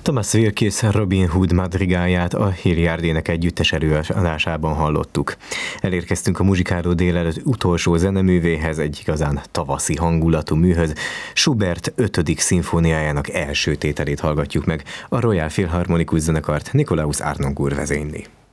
Thomas Wilkes Robin Hood madrigálját a Hilliard Ének Együttes előadásában hallottuk. Elérkeztünk a muzsikáló délelőtt utolsó zeneművéhez, egy igazán tavaszi hangulatú műhöz. Schubert 5. szimfóniájának első tételét hallgatjuk meg, a Royal Philharmonikus zenekart Nikolaus Arnoncourt vezényli.